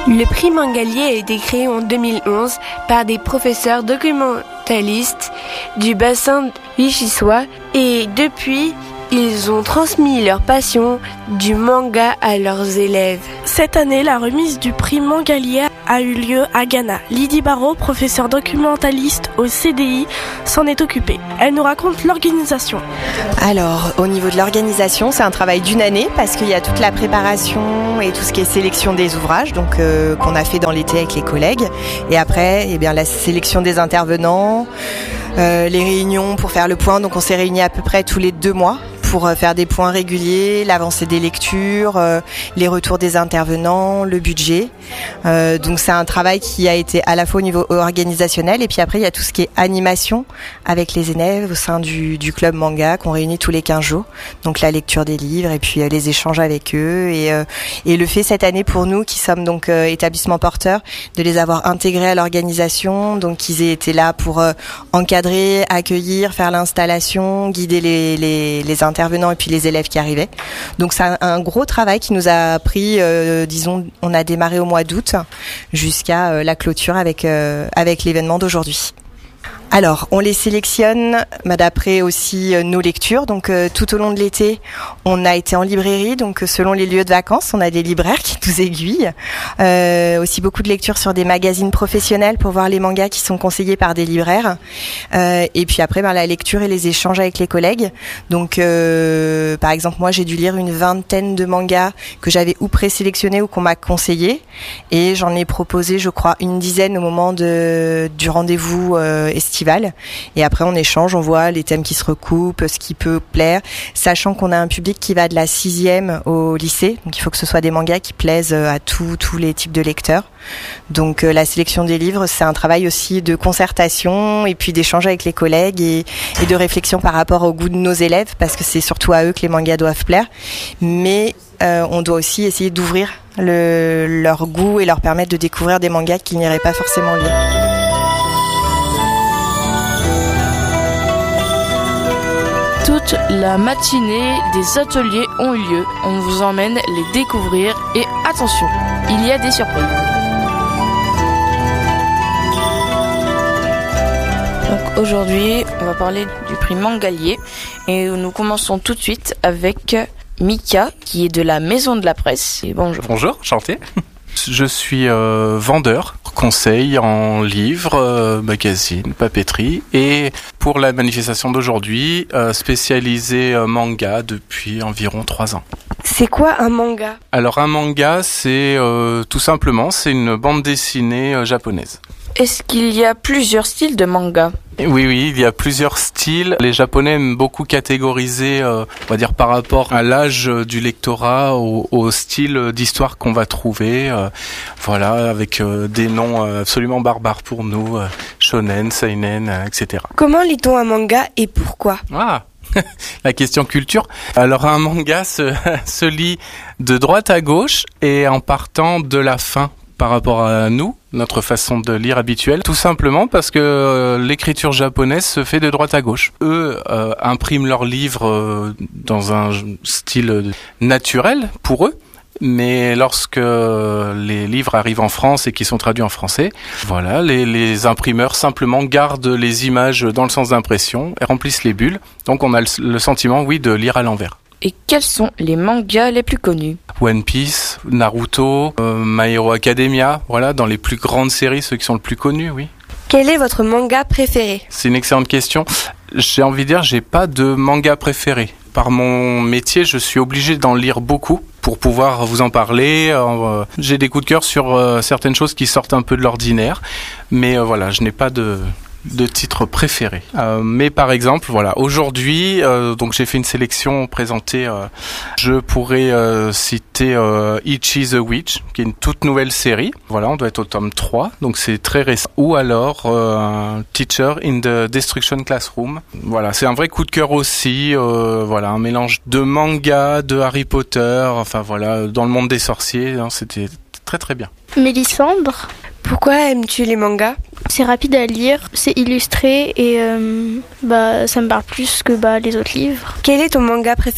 Le prix Mangalier a été créé en 2011 par des professeurs documentalistes du bassin vichysois et depuis, ils ont transmis leur passion du manga à leurs élèves. Cette année, la remise du prix Mangalier a eu lieu à Ghana. Lydie Barrault, professeure documentaliste au CDI, s'en est occupée. Elle nous raconte l'organisation. Alors, au niveau de l'organisation, c'est un travail d'une année parce qu'il y a toute la préparation et tout ce qui est sélection des ouvrages, donc qu'on a fait dans l'été avec les collègues. Et après, la sélection des intervenants, les réunions pour faire le point. Donc, on s'est réunis à peu près tous les 2 mois pour faire des points réguliers, l'avancée des lectures, les retours des intervenants, le budget. Donc c'est un travail qui a été à la fois au niveau organisationnel et puis après il y a tout ce qui est animation avec les élèves au sein du club manga qu'on réunit tous les 15 jours. Donc la lecture des livres et puis les échanges avec eux et le fait cette année pour nous qui sommes donc établissement porteur de les avoir intégrés à l'organisation, donc ils aient été là pour encadrer, accueillir, faire l'installation, guider les intervenants et puis les élèves qui arrivaient. Donc c'est un gros travail qui nous a pris, on a démarré au mois d'août jusqu'à la clôture avec l'événement d'aujourd'hui. Alors, on les sélectionne d'après aussi nos lectures. Donc, tout au long de l'été, on a été en librairie. Donc, selon les lieux de vacances, on a des libraires qui nous aiguillent. Aussi beaucoup de lectures sur des magazines professionnels pour voir les mangas qui sont conseillés par des libraires. Et puis après, la lecture et les échanges avec les collègues. Donc, par exemple, moi, j'ai dû lire une 20aine de mangas que j'avais ou présélectionnés ou qu'on m'a conseillé. Et j'en ai proposé, je crois, une dizaine au moment du rendez-vous estival. Et après on échange, on voit les thèmes qui se recoupent, ce qui peut plaire, sachant qu'on a un public qui va de la 6e au lycée, donc il faut que ce soit des mangas qui plaisent à tous les types de lecteurs. Donc la sélection des livres, c'est un travail aussi de concertation et puis d'échange avec les collègues et de réflexion par rapport au goût de nos élèves, parce que c'est surtout à eux que les mangas doivent plaire, mais on doit aussi essayer d'ouvrir leur goût et leur permettre de découvrir des mangas qu'ils n'iraient pas forcément lire. Toute la matinée, des ateliers ont eu lieu. On vous emmène les découvrir et attention, il y a des surprises. Donc aujourd'hui, on va parler du prix Mangalier et nous commençons tout de suite avec Mika qui est de la Maison de la Presse. Et bonjour. Bonjour, enchanté. Je suis vendeur, conseil en livres, magazines, papeterie et pour la manifestation d'aujourd'hui, spécialisé manga depuis environ 3 ans. C'est quoi un manga ? Alors un manga, c'est tout simplement, c'est une bande dessinée japonaise. Est-ce qu'il y a plusieurs styles de manga ? Oui, il y a plusieurs styles. Les Japonais aiment beaucoup catégoriser, on va dire par rapport à l'âge du lectorat, au style d'histoire qu'on va trouver. Avec des noms absolument barbares pour nous, shonen, seinen, etc. Comment lit-on un manga et pourquoi ? La question culture. Alors un manga se lit de droite à gauche et en partant de la fin par rapport à nous, notre façon de lire habituelle, tout simplement parce que l'écriture japonaise se fait de droite à gauche. Eux impriment leurs livres dans un style naturel pour eux, mais lorsque les livres arrivent en France et qu'ils sont traduits en français, les imprimeurs simplement gardent les images dans le sens d'impression et remplissent les bulles. Donc on a le sentiment, de lire à l'envers. Et quels sont les mangas les plus connus ? One Piece, Naruto, My Hero Academia, dans les plus grandes séries, ceux qui sont le plus connus, oui. Quel est votre manga préféré ? C'est une excellente question. J'ai envie de dire, j'ai pas de manga préféré. Par mon métier, je suis obligé d'en lire beaucoup pour pouvoir vous en parler. J'ai des coups de cœur sur certaines choses qui sortent un peu de l'ordinaire, mais je n'ai pas de titre préféré. Mais par exemple, aujourd'hui, donc j'ai fait une sélection présentée. Je pourrais citer Ichi the Witch, qui est une toute nouvelle série. On doit être au tome 3, donc c'est très récent. Ou alors Teacher in the Destruction Classroom. C'est un vrai coup de cœur aussi. Un mélange de manga, de Harry Potter, dans le monde des sorciers. C'était très très bien. Mélissandre. Pourquoi aimes-tu les mangas ? C'est rapide à lire, c'est illustré et ça me parle plus que les autres livres. Quel est ton manga préféré ?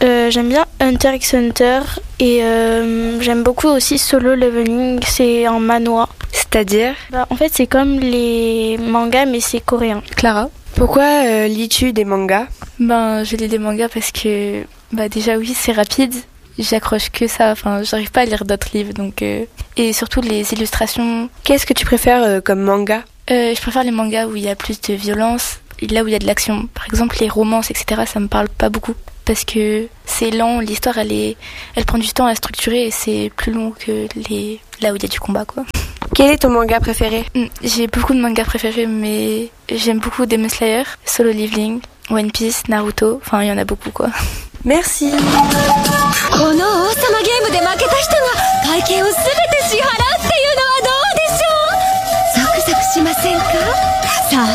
J'aime bien Hunter x Hunter et j'aime beaucoup aussi Solo Leveling, c'est en manhwa. C'est-à-dire? En fait, c'est comme les mangas, mais c'est coréen. Clara, pourquoi lis-tu des mangas? Je lis des mangas parce que déjà oui, c'est rapide. J'accroche que ça, j'arrive pas à lire d'autres livres, donc et surtout les illustrations. Qu'est-ce que tu préfères comme manga? Je préfère les mangas où il y a plus de violence, là où il y a de l'action. Par exemple, les romances, etc., ça me parle pas beaucoup parce que c'est lent, l'histoire elle prend du temps à structurer et c'est plus long que là où il y a du combat, quoi. Quel est ton manga préféré? J'ai beaucoup de mangas préférés, mais j'aime beaucoup Demon Slayer, Solo Leveling, One Piece, Naruto, il y en a beaucoup, quoi. Merci. この王様ゲームで負けた人が会計をすべて支払うっていうのはどうでしょう。ゾクゾクしませんか。さ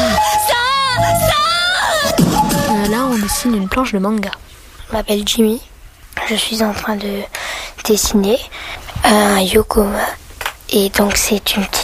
あ。 Là, on dessine une planche de manga. Je m'appelle Jimmy. Je suis en train de dessiner un Yokoma. Et donc c'est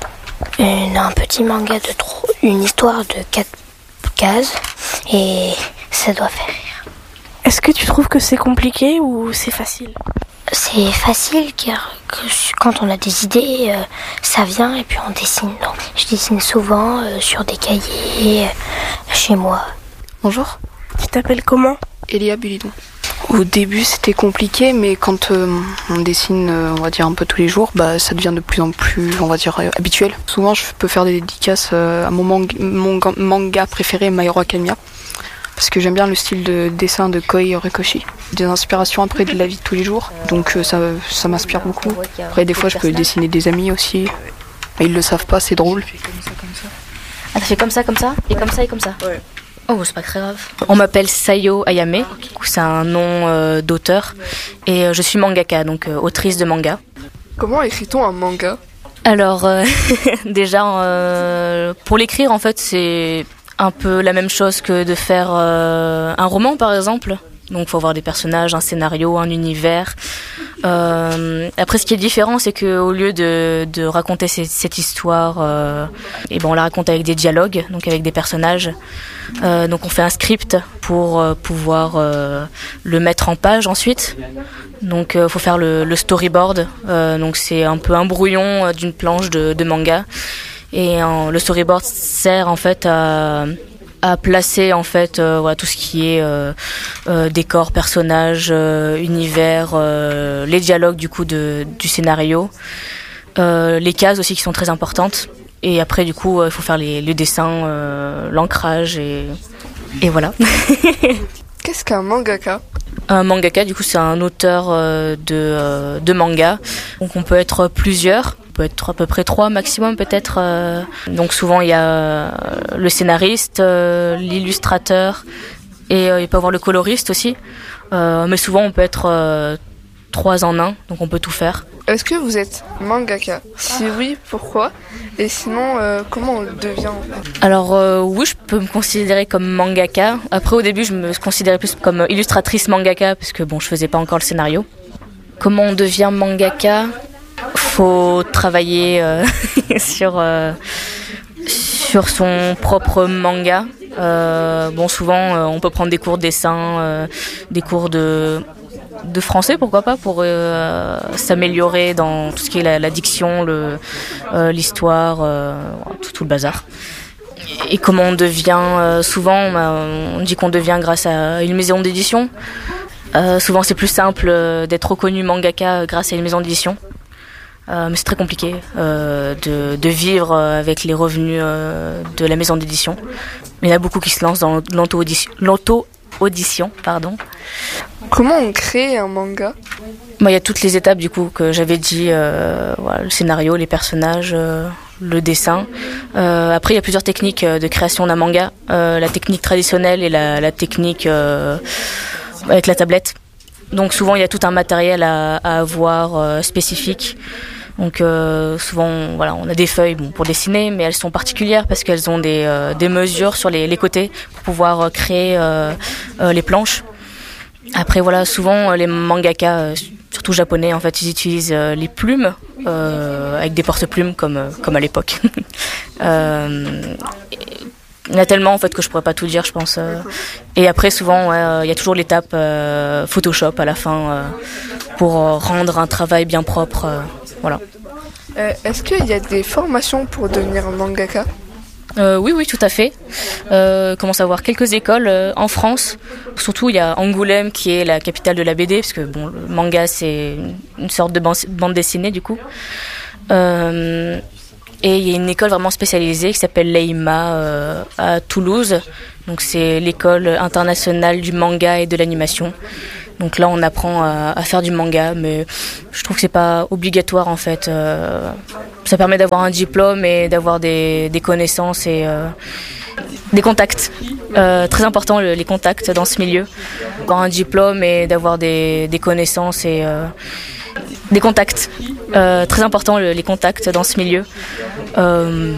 un petit manga une histoire de 4 cases. Et ça doit faire rire. Est-ce que tu trouves que c'est compliqué ou c'est facile? C'est facile car quand on a des idées, ça vient et puis on dessine. Donc, je dessine souvent sur des cahiers chez moi. Bonjour. Tu t'appelles comment? Elia Bulidon. Au début c'était compliqué, mais quand on dessine on va dire un peu tous les jours, ça devient de plus en plus on va dire habituel. Souvent je peux faire des dédicaces à mon manga préféré, My Hero Academia, parce que j'aime bien le style de dessin de Koi Horikoshi. Des inspirations après de la vie de tous les jours, donc ça m'inspire beaucoup. Après des fois je peux dessiner des amis aussi, mais ils le savent pas, c'est drôle. Ah, t'as fait comme ça, et comme ça et comme ça? Ouais. Oh, c'est pas très grave. On m'appelle Sayo Ayame, c'est un nom d'auteur, et je suis mangaka, donc autrice de manga. Comment écrit-on un manga? Alors, déjà, pour l'écrire, en fait, c'est un peu la même chose que de faire un roman, par exemple. Donc, il faut avoir des personnages, un scénario, un univers. Après, ce qui est différent, c'est qu'au lieu de raconter cette histoire, on la raconte avec des dialogues, donc avec des personnages. Donc, on fait un script pour pouvoir le mettre en page ensuite. Donc, il faut faire le storyboard. Donc, c'est un peu un brouillon d'une planche de manga. Et le storyboard sert en fait à placer en fait tout ce qui est décor, personnages, univers, les dialogues du coup du scénario, les cases aussi qui sont très importantes. Et après du coup il faut faire les dessins, l'ancrage et voilà. Qu'est-ce qu'un mangaka? Un mangaka, du coup, c'est un auteur de manga. Donc, on peut être plusieurs. On peut être à peu près 3 maximum, peut-être. Donc, souvent, il y a le scénariste, l'illustrateur et il peut y avoir le coloriste aussi. Mais souvent, on peut être 3 en 1. Donc, on peut tout faire. Est-ce que vous êtes mangaka? Si oui, pourquoi? Et sinon, comment on le devient en fait? Alors oui, je peux me considérer comme mangaka. Après, au début, je me considérais plus comme illustratrice mangaka parce que je faisais pas encore le scénario. Comment on devient mangaka? Faut travailler sur son propre manga. Souvent, on peut prendre des cours de dessin, des cours de français, pourquoi pas, pour s'améliorer dans tout ce qui est la diction, l'histoire, tout le bazar. Et comment on devient, souvent on dit qu'on devient grâce à une maison d'édition. Souvent c'est plus simple d'être reconnu mangaka grâce à une maison d'édition. Mais c'est très compliqué de vivre avec les revenus de la maison d'édition. Mais il y en a beaucoup qui se lancent dans l'auto-audition, pardon. Comment on crée un manga? Il y a toutes les étapes du coup que j'avais dit, le scénario, les personnages, le dessin. Après il y a plusieurs techniques de création d'un manga. La technique traditionnelle et la technique avec la tablette. Donc souvent il y a tout un matériel à avoir spécifique. Donc souvent on a des feuilles pour dessiner, mais elles sont particulières parce qu'elles ont des mesures sur les côtés pour pouvoir créer les planches. Après souvent les mangaka, surtout japonais, en fait ils utilisent les plumes Il y en a tellement en fait que je pourrais pas tout dire, je pense. Et après, souvent, il y a toujours l'étape Photoshop à la fin pour rendre un travail bien propre. Voilà. Est-ce qu'il y a des formations pour devenir mangaka ? Oui, tout à fait. Commence à avoir quelques écoles en France. Surtout, il y a Angoulême qui est la capitale de la BD, parce que bon, le manga c'est une sorte de bande dessinée du coup. Et il y a une école vraiment spécialisée qui s'appelle l'EIMA à Toulouse. Donc c'est l'école internationale du manga et de l'animation. Donc là on apprend à faire du manga, mais je trouve que c'est pas obligatoire en fait. Ça permet d'avoir un diplôme et d'avoir des connaissances et des contacts. Très important les contacts dans ce milieu. Avoir un diplôme et d'avoir des connaissances et des contacts. Très important les contacts dans ce milieu.